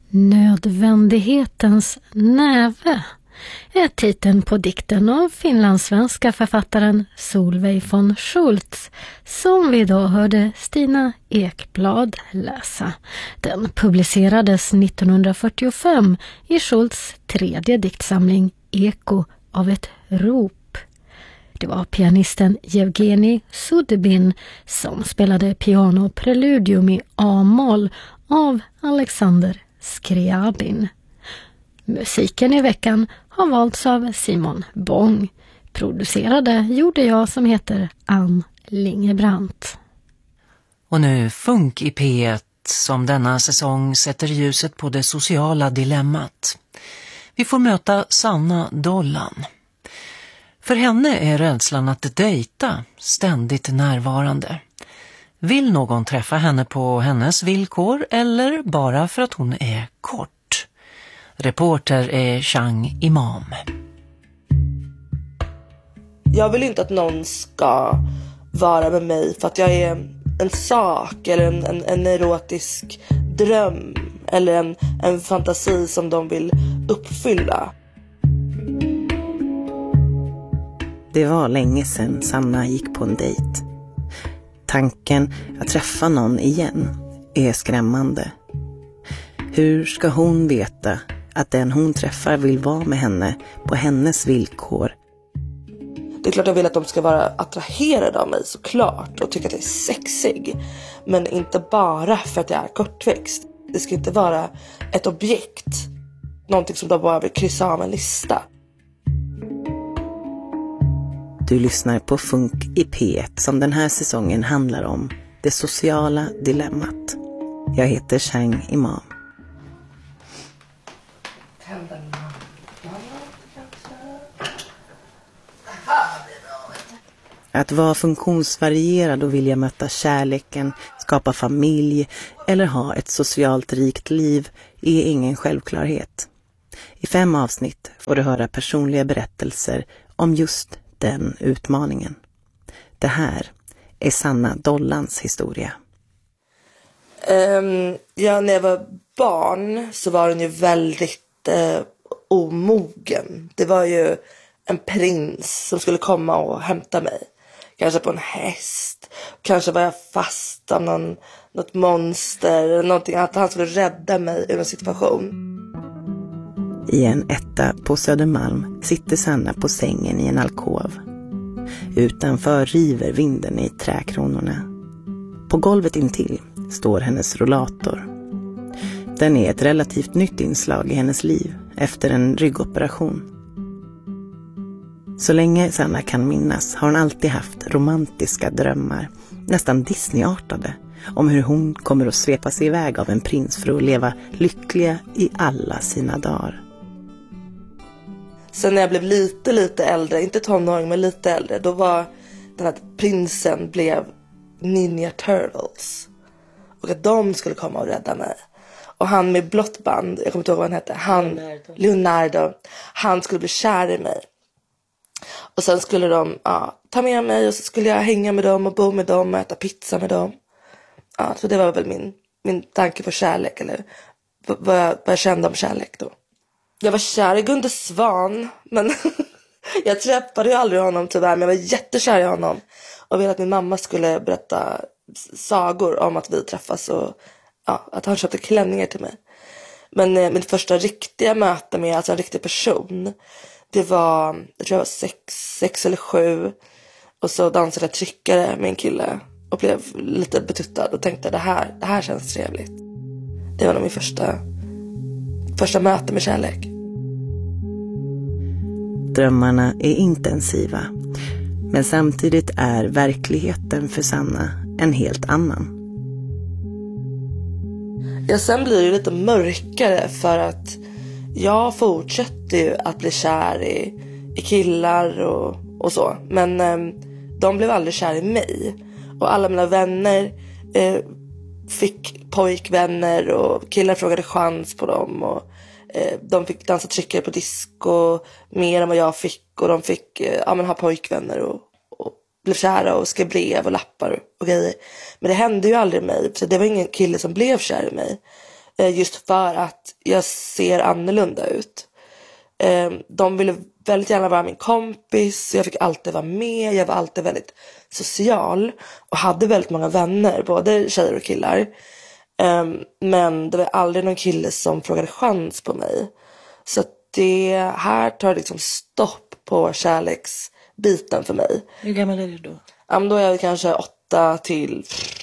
Nödvändighetens näve är titeln på dikten av finlandssvenska författaren Solveig von Schultz som vi idag hörde Stina Ekblad läsa. Den publicerades 1945 i Schultz tredje diktsamling Eko av ett rop. Det var pianisten Jevgenij Sudebin som spelade pianopreludium i A-moll av Alexander Skriabin. Musiken i veckan har valts av Simon Bång. Producerade gjorde jag som heter Ann Lingebrandt. Och nu Funk i P1 som denna säsong sätter ljuset på det sociala dilemmat. Vi får möta Sanna Dollan. För henne är rädslan att dejta ständigt närvarande. Vill någon träffa henne på hennes villkor eller bara för att hon är kort? Reporter är Chang Imam. Jag vill inte att någon ska vara med mig för att jag är en sak eller en erotisk dröm eller en fantasi som de vill uppfylla. Det var länge sedan Sanna gick på en dejt. Tanken att träffa någon igen är skrämmande. Hur ska hon veta att den hon träffar vill vara med henne på hennes villkor? Det är klart jag vill att de ska vara attraherade av mig såklart och tycka att jag är sexig. Men inte bara för att jag är kortväxt. Det ska inte vara ett objekt. Någonting som de bara vill kryssa av en lista. Du lyssnar på Funk i P1 som den här säsongen handlar om det sociala dilemmat. Jag heter Chang Imam. Att vara funktionsvarierad och vilja möta kärleken, skapa familj eller ha ett socialt rikt liv är ingen självklarhet. I 5 avsnitt får du höra personliga berättelser om just den utmaningen. Det här är Sanna Dollans historia. När jag var barn så var den ju väldigt omogen. Det var ju en prins som skulle komma och hämta mig. Kanske på en häst. Kanske var jag fast av något monster. Någonting, att han skulle rädda mig ur en situation. I en etta på Södermalm sitter Sanna på sängen i en alkov. Utanför river vinden i träkronorna. På golvet intill står hennes rollator. Den är ett relativt nytt inslag i hennes liv efter en ryggoperation. Så länge Sanna kan minnas har hon alltid haft romantiska drömmar, nästan Disney-artade, om hur hon kommer att svepa sig iväg av en prins för att leva lyckliga i alla sina dagar. Sen när jag blev lite äldre, inte tonåring men lite äldre, då var den här prinsen blev Ninja Turtles. Och att de skulle komma och rädda mig. Och han med blått band, jag kommer inte ihåg vad han hette, Leonardo, han skulle bli kär i mig. Och sen skulle de ta med mig och så skulle jag hänga med dem och bo med dem och äta pizza med dem. Ja, så det var väl min tanke på kärlek, eller vad jag kände om kärlek då. Jag var kär i Gunde Svan, men jag träffade ju aldrig honom tyvärr, men jag var jättekär i honom. Och ville att min mamma skulle berätta sagor om att vi träffas och att han köpte klänningar till mig. Men min första riktiga möte med alltså en riktig person, det var, jag tror jag var 6 eller 7. Och så dansade jag tryckare med en kille och blev lite betuttad och tänkte det här känns trevligt. Det var nog min första möte med kärlek. Drömmarna är intensiva, men samtidigt är verkligheten för Sanna en helt annan. Ja, sen blir det lite mörkare för att jag fortsätter ju att bli kär i killar och så. Men de blev aldrig kär i mig. Och alla mina vänner fick pojkvänner och killar frågade chans på dem. Och de fick dansa tryckare på disco mer än vad jag fick. Och de fick ha pojkvänner och blev kära och skrev brev och lappar och grejer. Men det hände ju aldrig mig. Så det var ingen kille som blev kär i mig. Just för att jag ser annorlunda ut. De ville väldigt gärna vara min kompis. Jag fick alltid vara med. Jag var alltid väldigt social. Och hade väldigt många vänner. Både tjejer och killar. Men det var aldrig någon kille som frågade chans på mig. Så det här tar liksom stopp på kärleksbiten för mig. Hur gammal är du då? Då är jag kanske 8 till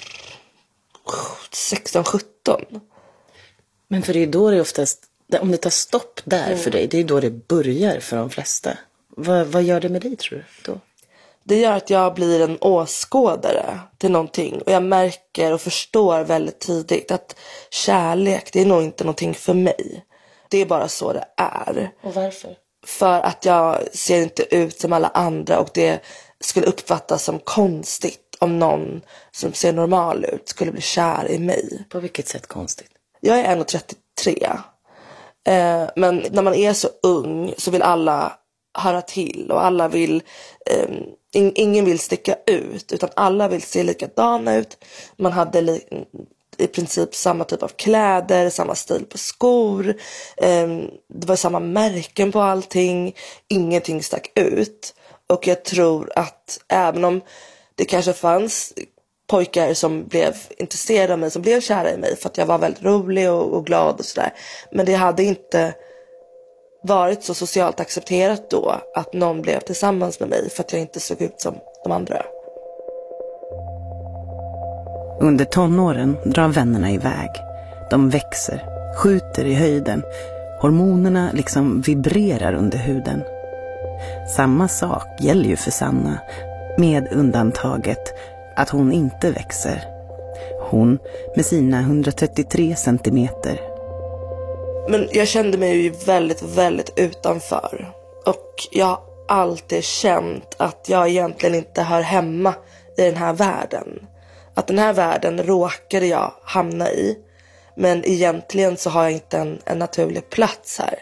16-17. Men för det är då det oftast, om det tar stopp där för dig, det är då det börjar för de flesta. Vad gör det med dig, tror du, då? Det gör att jag blir en åskådare till någonting. Och jag märker och förstår väldigt tidigt att kärlek, det är nog inte någonting för mig. Det är bara så det är. Och varför? För att jag ser inte ut som alla andra. Och det skulle uppfattas som konstigt om någon som ser normal ut skulle bli kär i mig. På vilket sätt konstigt? Jag är 1,33. Men när man är så ung så vill alla höra till. Och alla vill... ingen vill sticka ut. Utan alla vill se likadana ut. Man hade i princip samma typ av kläder. Samma stil på skor. Det var samma märken på allting. Ingenting stack ut. Och jag tror att även om det kanske fanns pojkar som blev intresserade av mig, som blev kära i mig för att jag var väldigt rolig och glad och sådär. Men det hade inte varit så socialt accepterat då att någon blev tillsammans med mig för att jag inte såg ut som de andra. Under tonåren drar vännerna iväg. De växer, skjuter i höjden. Hormonerna liksom vibrerar under huden. Samma sak gäller ju för Sanna, med undantaget att hon inte växer. Hon med sina 133 centimeter. Men jag kände mig ju väldigt, väldigt utanför. Och jag har alltid känt att jag egentligen inte hör hemma i den här världen. Att den här världen råkade jag hamna i. Men egentligen så har jag inte en naturlig plats här.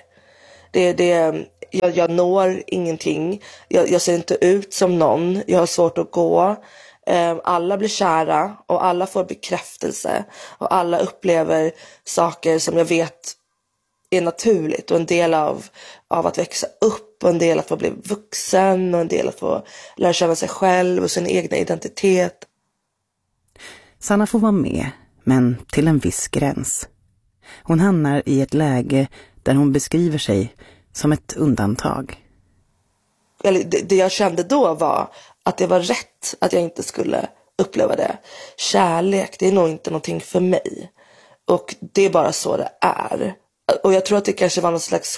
Jag når ingenting. Jag ser inte ut som någon. Jag har svårt att gå. Alla blir kära och alla får bekräftelse. Och alla upplever saker som jag vet är naturligt. Och en del av att växa upp. Och en del att få bli vuxen. Och en del att få lära känna sig själv och sin egen identitet. Sanna får vara med, men till en viss gräns. Hon hamnar i ett läge där hon beskriver sig som ett undantag. Det jag kände då var att det var rätt att jag inte skulle uppleva det. Kärlek, det är nog inte någonting för mig. Och det är bara så det är. Och jag tror att det kanske var någon slags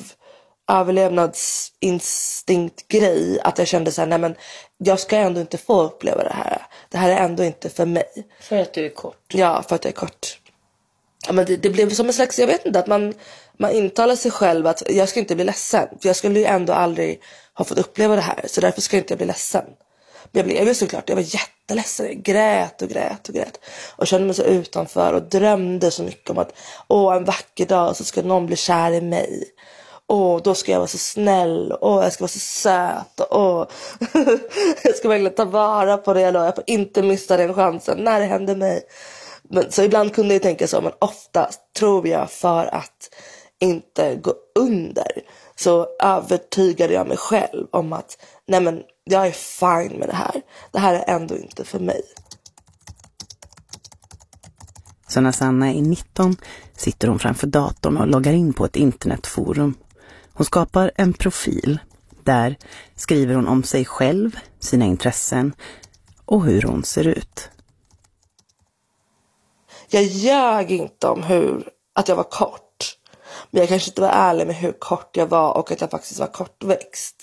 överlevnadsinstinkt-grej. Att jag kände så här, nej men jag ska ändå inte få uppleva det här. Det här är ändå inte för mig. För att du är kort? Ja, för att jag är kort. Ja, men det blev som en slags, jag vet inte, att man intalar sig själv att jag ska inte bli ledsen. För jag skulle ju ändå aldrig ha fått uppleva det här. Så därför ska jag inte bli ledsen. Men jag blev ju såklart, jag var jätteledsen. Jag grät och grät och grät. Och kände mig så utanför och drömde så mycket om att en vacker dag så ska någon bli kär i mig. Och då ska jag vara så snäll. Och jag ska vara så söt. Och jag ska verkligen ta vara på det jag får inte missa den chansen när det händer mig. Men, så ibland kunde jag tänka så. Men ofta tror jag för att inte gå under. Så övertygade jag mig själv om att nej men jag är fine med det här. Det här är ändå inte för mig. Så när Sanna är 19 sitter hon framför datorn och loggar in på ett internetforum. Hon skapar en profil. Där skriver hon om sig själv, sina intressen och hur hon ser ut. Jag ljög inte om att jag var kort. Men jag kanske inte var ärlig med hur kort jag var och att jag faktiskt var kortväxt.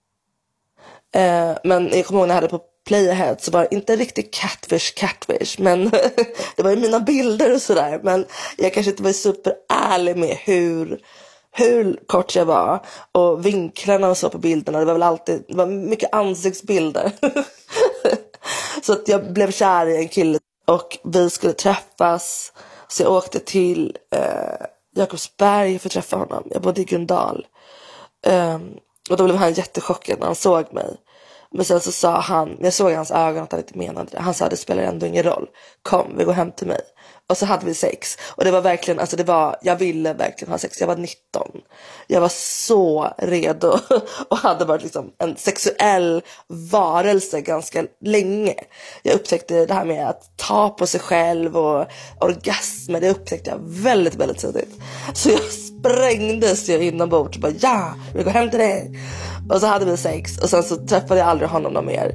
Men jag kommer ihåg när jag hade på Playahead så var det inte riktigt catfish. Men det var ju mina bilder och sådär. Men jag kanske inte var superärlig med hur kort jag var. Och vinklarna och så på bilderna. Det var mycket ansiktsbilder. Så att jag blev kär i en kille. Och vi skulle träffas. Så jag åkte till Jakobsberg för att träffa honom. Jag bodde i Gröndal. Och då blev han jättechockad när han såg mig. Men sen så sa han, jag såg i hans ögon att han inte menade det. Han sa, det spelar ändå ingen roll. Kom, vi går hem till mig. Och så hade vi sex. Och det var verkligen, alltså jag ville verkligen ha sex. Jag var 19. Jag var så redo. Och hade varit liksom en sexuell varelse ganska länge. Jag upptäckte det här med att ta på sig själv och orgasmer. Det upptäckte jag väldigt, väldigt tidigt. Så jag sprängdes inombords och bara, ja, vi går hem till dig. Och så hade vi sex. Och sen så träffade jag aldrig honom någon mer.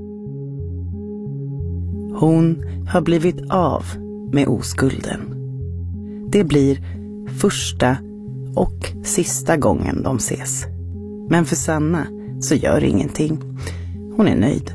Hon har blivit av med oskulden. Det blir första och sista gången de ses. Men för Sanna så gör ingenting. Hon är nöjd.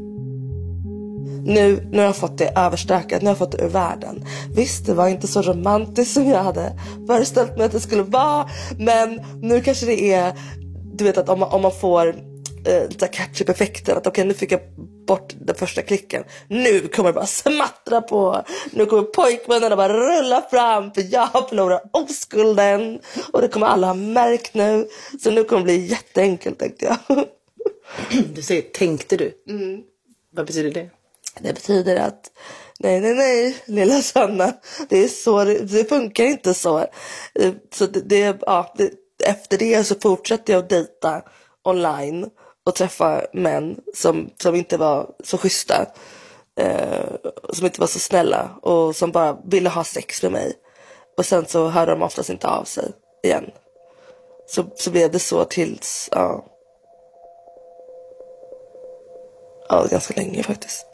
Nu har jag fått det överstökat. Nu har jag fått det ur världen. Visst, det var inte så romantiskt som jag hade föreställt mig att det skulle vara. Men nu kanske det är, du vet, att om man får catch-up-effekten. Att okej, nu fick jag bort den första klicken. Nu kommer det bara smattra på. Nu kommer pojkvännen bara rulla fram. För jag förlorar oskulden. Och det kommer alla ha märkt nu. Så nu kommer det bli jätteenkelt, tänkte jag. Du säger, tänkte du? Mm. Vad betyder det? Det betyder att nej, lilla Sanna. Det är så, det funkar inte så. Så efter det så fortsatte jag att dejta online. Och träffa män som inte var så schyssta. Som inte var så snälla. Och som bara ville ha sex med mig. Och sen så hörde de oftast inte av sig igen. Så blev det så tills... Ja, ganska länge faktiskt.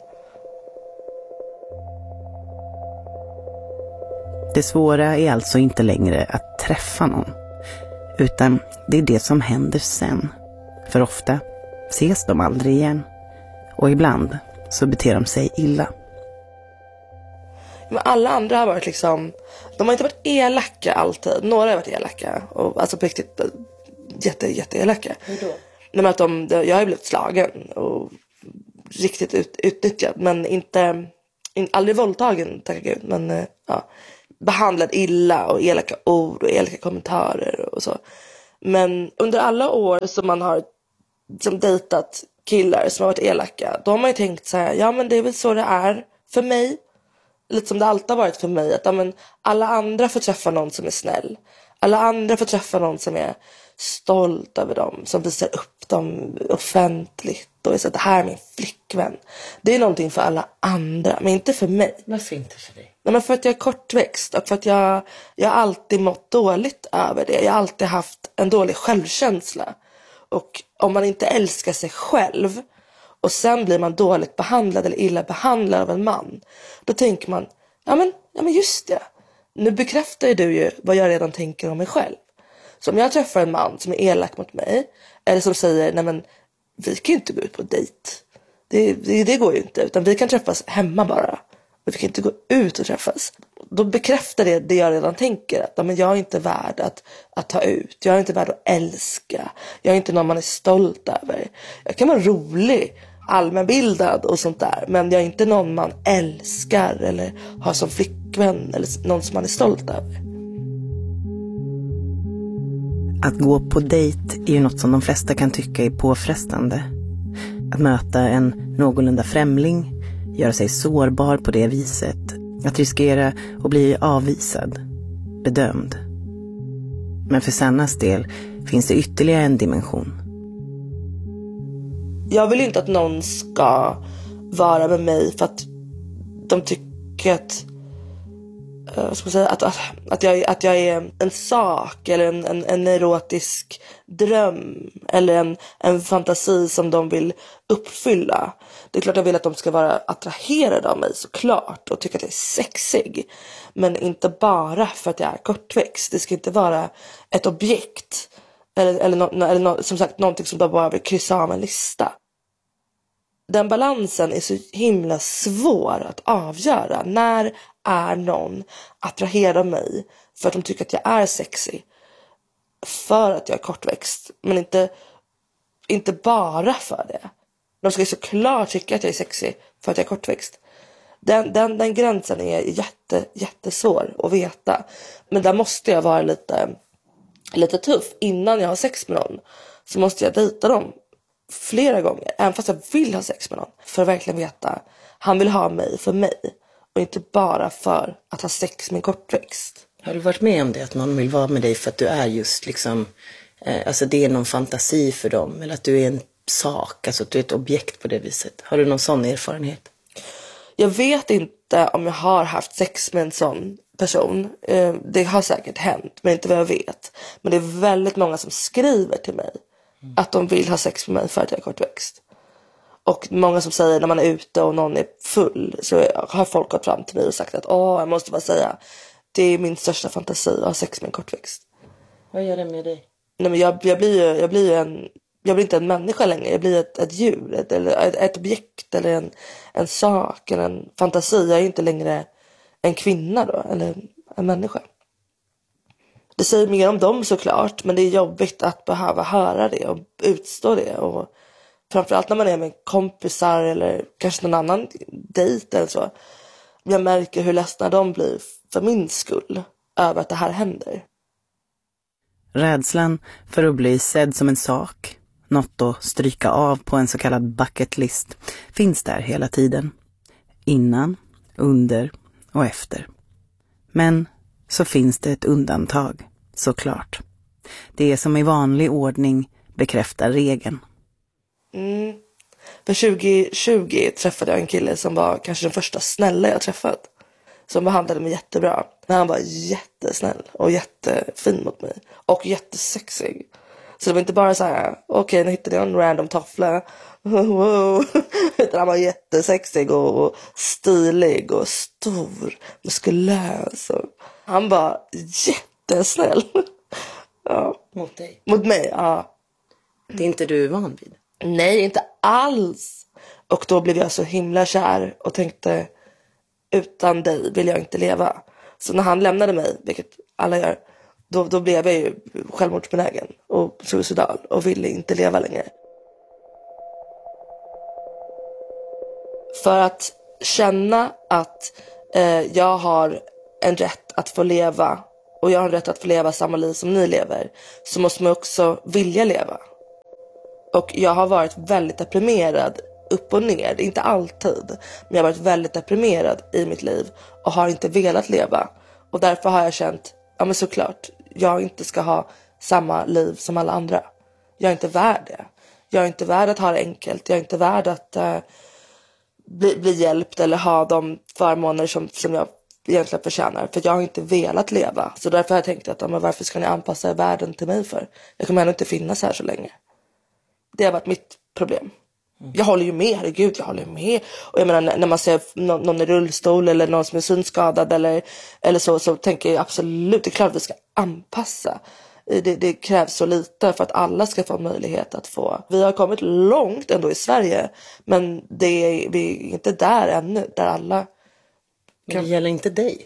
Det svåra är alltså inte längre att träffa någon. Utan det är det som händer sen. För ofta ses de aldrig igen. Och ibland så beter de sig illa. Men alla andra har varit liksom... De har inte varit elaka alltid. Några har varit elaka. Och alltså på riktigt jätte elaka. Hur då? Men att jag har blivit slagen. Och riktigt utnyttjad. Men aldrig våldtagen, tack Gud. Men behandlad illa. Och elaka ord och elaka kommentarer och så. Men under alla år som man har som dejtat killar som har varit elaka, då har man ju tänkt så här, ja men det är väl så det är för mig. Lite som det alltid har varit för mig, att alla andra får träffa någon som är snäll. Alla andra får träffa någon som är stolt över dem, som visar upp dem offentligt och säger att det här är min flickvän. Det är någonting för alla andra, men inte för mig. Varför inte för dig? Nej, men för att jag är kortväxt och för att jag har alltid mått dåligt över det. Jag har alltid haft en dålig självkänsla. Och om man inte älskar sig själv och sen blir man dåligt behandlad eller illa behandlad av en man, då tänker man, ja men just det. Nu bekräftar ju du vad jag redan tänker om mig själv. Så om jag träffar en man som är elak mot mig, eller som säger, nej men vi kan ju inte gå ut på dejt. Det går ju inte, utan vi kan träffas hemma bara. Men vi kan inte gå ut och träffas. Då bekräftar det jag redan tänker. Att men jag är inte värd att ta ut. Jag är inte värd att älska. Jag är inte någon man är stolt över. Jag kan vara rolig, allmänbildad och sånt där. Men jag är inte någon man älskar eller har som flickvän. Eller någon som man är stolt över. Att gå på dejt är ju något som de flesta kan tycka är påfrestande. Att möta en någorlunda främling, göra sig sårbar på det viset, att riskera att bli avvisad, bedömd. Men för Sannas del finns det ytterligare en dimension. Jag vill inte att någon ska vara med mig för att de tycker att jag är en sak eller en erotisk dröm eller en fantasi som de vill uppfylla. Det är klart jag vill att de ska vara attraherade av mig, såklart, och tycka att jag är sexig. Men inte bara för att jag är kortväxt. Det ska inte vara ett objekt eller som sagt någonting som de bara vill kryssa av en lista. Den balansen är så himla svår att avgöra. När är någon attraherad av mig för att de tycker att jag är sexig för att jag är kortväxt, men inte bara för det. De ska ju såklart tycka att jag är sexig för att jag är kortväxt. Den gränsen är jättesvår att veta. Men där måste jag vara lite tuff. Innan jag har sex med någon så måste jag dejta dem flera gånger, även fast jag vill ha sex med någon, för att verkligen veta, han vill ha mig för mig. Och inte bara för att ha sex med en kortväxt. Har du varit med om det, att någon vill vara med dig för att du är just liksom, alltså det är någon fantasi för dem, eller att du är en sak, alltså att du är ett objekt på det viset? Har du någon sån erfarenhet? Jag vet inte om jag har haft sex med en sån person. Det har säkert hänt, men inte vad jag vet. Men det är väldigt många som skriver till mig att de vill ha sex med mig för att jag är kortväxt. Och många som säger när man är ute och någon är full, så har folk gått fram till mig och sagt att jag måste bara säga, det är min största fantasi att ha sex med en kortväxt. Vad gör det med dig? Nej, men jag blir inte en människa längre. Jag blir ett djur, ett objekt, eller en sak, eller en fantasi. Jag är inte längre en kvinna då, eller en människa. Det säger mer om dem såklart, men det är jobbigt att behöva höra det och utstå det. Och framförallt när man är med kompisar eller kanske någon annan dejt eller så. Jag märker hur ledsna de blir för min skull över att det här händer. Rädslan för att bli sedd som en sak, något att stryka av på en så kallad bucket list, finns där hela tiden. Innan, under och efter. Men så finns det ett undantag, såklart. Det som i vanlig ordning bekräftar regeln. För 2020 träffade jag en kille som var kanske den första snälla jag träffat. Som behandlade mig jättebra. Men han var jättesnäll och jättefin mot mig. Och jättesexig. Så det var inte bara så här: okej, nu hittade jag en random toffla. Wow. Utan han var jättesexig och stilig och stor. Muskulös. Och han var jättesnäll. Ja. Mot dig? Mot mig, ja. Det är inte du van vid? Nej, inte alls. Och då blev jag så himla kär och tänkte, utan dig vill jag inte leva. Så när han lämnade mig, vilket alla gör, då blev jag ju självmordsbenägen och suicidal och ville inte leva längre. För att känna att jag har en rätt att få leva, och jag har en rätt att få leva samma liv som ni lever, så måste man också vilja leva. Och jag har varit väldigt deprimerad upp och ner, inte alltid, men jag har varit väldigt deprimerad i mitt liv och har inte velat leva. Och därför har jag känt, ja men såklart, jag inte ska ha samma liv som alla andra. Jag är inte värd det. Jag är inte värd att ha det enkelt. Jag är inte värd att bli hjälpt eller ha de förmåner som jag egentligen förtjänar. För jag har inte velat leva. Så därför har jag tänkt att men varför ska ni anpassa världen till mig för? Jag kommer ändå inte finnas här så länge. Det har varit mitt problem. Jag håller ju med, herregud, jag håller med. Och jag menar, när man ser någon i rullstol eller någon som är synskadad eller så tänker jag absolut, det är klart att vi ska anpassa. Det krävs så lite för att alla ska få möjlighet att få. Vi har kommit långt ändå i Sverige, men vi är inte där ännu, där alla... Men det gäller inte dig.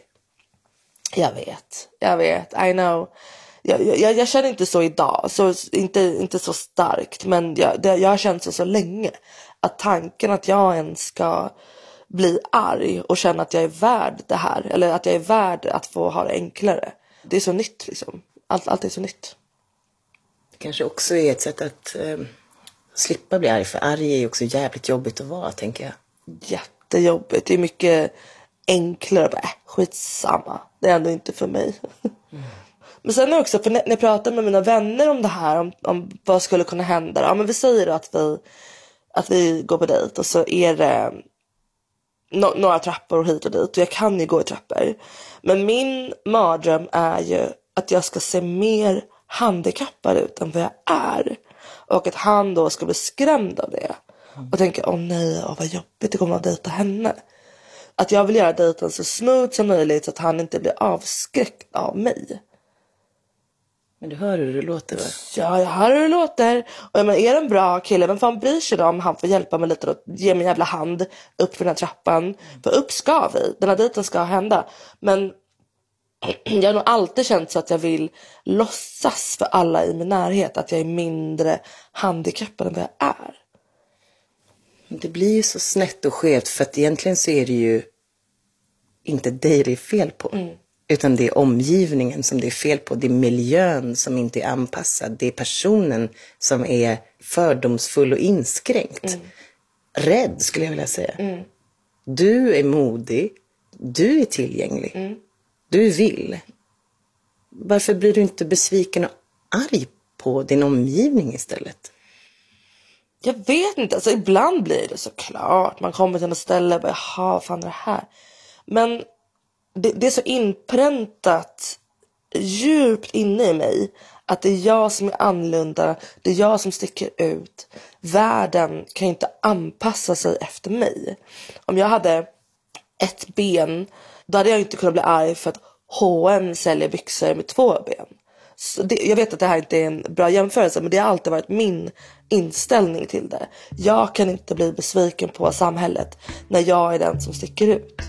Jag vet, I know. Jag känner inte så idag, så inte så starkt, men jag har känt så länge att tanken att jag ens ska bli arg och känna att jag är värd det här, eller att jag är värd att få ha det enklare, det är så nytt liksom. Allt är så nytt. Det kanske också är ett sätt att slippa bli arg, för arg är ju också jävligt jobbigt att vara, tänker jag. Jättejobbigt, det är mycket enklare, bara skitsamma, det är ändå inte för mig. Men sen är också, för när jag pratar med mina vänner om det här, om vad skulle kunna hända. Ja, men vi säger att vi går på dejt och så är det några trappor hit och dit. Och jag kan ju gå i trappor. Men min mardröm är ju att jag ska se mer handikappad ut än vad jag är. Och att han då ska bli skrämd av det. Och tänka, nej, vad jobbigt det kommer att dejta henne. Att jag vill göra dejten så smooth som möjligt så att han inte blir avskräckt av mig. Men du hör hur det låter, va? Ja, jag hör hur det låter. Och jag menar, är det en bra kille, vem fan bryr sig då om han får hjälpa mig lite och ge mig en jävla hand upp för den här trappan? För upp ska vi, den här dejten ska hända. Men jag har nog alltid känt så att jag vill låtsas för alla i min närhet att jag är mindre handikappad än vad jag är. Det blir ju så snett och skevt, för att egentligen så är det ju inte dig det är fel på. Utan det är omgivningen som det är fel på. Det är miljön som inte är anpassad. Det är personen som är fördomsfull och inskränkt. Rädd, skulle jag vilja säga. Du är modig. du är tillgänglig. Du vill. Varför blir du inte besviken och arg på din omgivning istället? Jag vet inte, alltså ibland blir det såklart. Man kommer till något ställe och bara, jaha, vad fan är det här? Men det är så inpräntat djupt inne i mig att det är jag som är annorlunda, det är jag som sticker ut. Världen kan inte anpassa sig efter mig. Om jag hade ett ben, då hade jag inte kunnat bli arg för att H&M säljer byxor med 2 ben. Så jag vet att det här inte är en bra jämförelse, men det har alltid varit min inställning till det. Jag kan inte bli besviken på samhället när jag är den som sticker ut.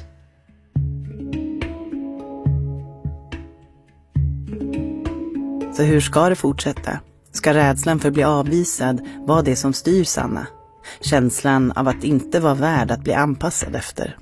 Så hur ska det fortsätta? Ska rädslan för att bli avvisad vara det som styr Sanna? Känslan av att inte vara värd att bli anpassad efter?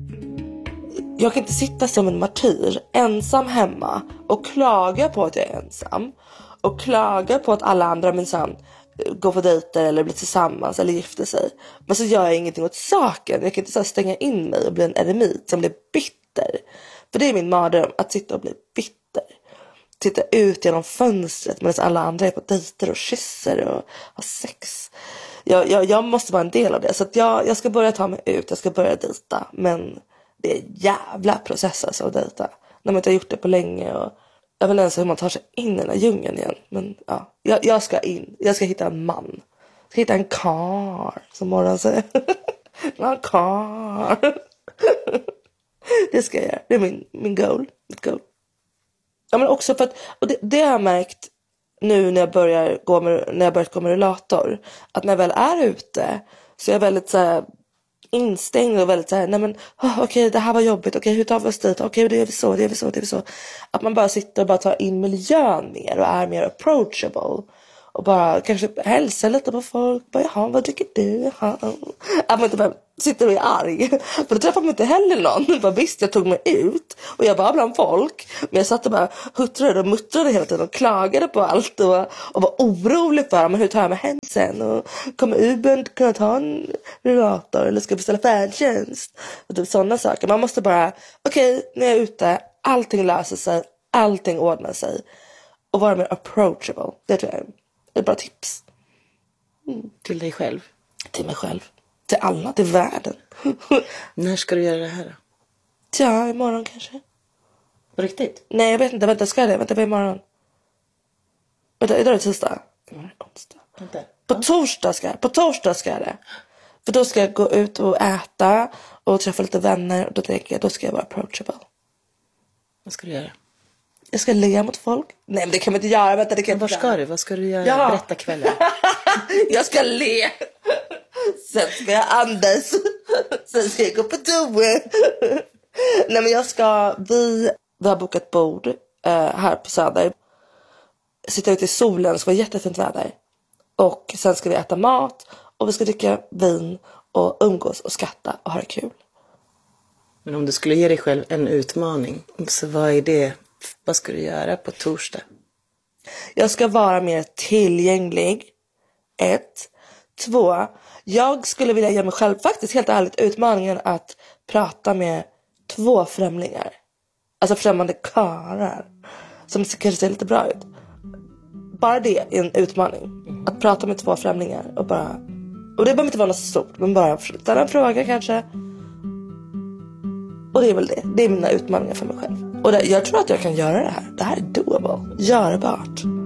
Jag kan inte sitta som en martyr ensam hemma och klaga på att jag är ensam. Och klaga på att alla andra minsann går på dejter eller blir tillsammans eller gifter sig. Men så gör jag ingenting åt saken. Jag kan inte så stänga in mig och bli en eremit som blir bitter. För det är min mardröm, att sitta och bli bitter. Titta ut genom fönstret medan alla andra är på dejter och kysser och har sex. Jag måste vara en del av det. Så att jag ska börja ta mig ut, jag ska börja dejta. Men det är en jävla process alltså att dejta. När man inte har gjort det på länge. Och jag vet inte ens hur man tar sig in i den här djungeln igen. Men ja, jag ska in. Jag ska hitta en man. Jag ska hitta en karl, som Morran säger. En karl. Det ska jag göra. Det är min goal. Mitt goal. Ja, men också för att, och det har jag märkt nu när jag börjat gå med rullator, att när jag väl är ute så är jag väldigt så här instängd och väldigt så här, nej men okej, det här var jobbigt, okej, hur tar vi oss dit, okej, det gör vi så. Att man bara sitter och bara tar in miljön mer och är mer approachable. Och bara kanske hälsa lite på folk. Bara, jaha, vad tycker du? Att man inte bara sitter och är arg. För då träffar man inte heller någon. Bara, visst, jag tog mig ut. Och jag var bland folk. Men jag satt och bara huttrade och muttrade hela tiden. Och klagade på allt. Och var orolig för, men hur tar jag mig hem sen? Och kommer Uber kunna ta en rullator? Eller ska jag beställa färdtjänst? Och typ sådana saker. Man måste bara, okej, när jag är ute. Allting löser sig. Allting ordnar sig. Och vara mer approachable. Det tror jag är ett bra tips. Till dig själv? Till mig själv. Till alla, till världen. När ska du göra det här då? Ja, imorgon kanske. På riktigt? Nej, jag vet inte. Vänta, ska jag det? Vänta, på imorgon. Vänta, idag är det tisdag. Vänta. På torsdag ska jag det. För då ska jag gå ut och äta och träffa lite vänner. Och då tänker jag, då ska jag vara approachable. Vad ska du göra? Jag ska le mot folk. Nej, men det kan man inte göra. Vänta, det kan Var ska du? Vad ska du göra? Ja. Berätta kvällen. Jag ska le. Sen ska jag andas. Sen ska jag gå på toa. Nej, men vi har bokat bord här på Söder. Sitta ute i solen, det ska vara jättefint väder. Och sen ska vi äta mat. Och vi ska dricka vin och umgås och skratta och ha det kul. Men om du skulle ge dig själv en utmaning, så vad är det? Vad ska du göra på torsdag? Jag ska vara mer tillgänglig. 1. 2. Jag skulle vilja ge mig själv faktiskt helt ärligt utmaningen att prata med 2 främlingar. Alltså främmande karlar. Som kanske ser lite bra ut. Bara det är en utmaning. Att prata med 2 främlingar och bara... Och det behöver inte vara något stort, men bara ställa en fråga kanske. Och det är väl det. Det är mina utmaningar för mig själv. Och jag tror att jag kan göra det här. Det här är doable. Görbart.